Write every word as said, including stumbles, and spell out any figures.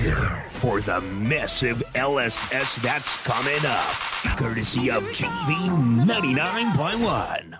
here for the massive L S S that's coming up, courtesy of G V ninety-nine point one.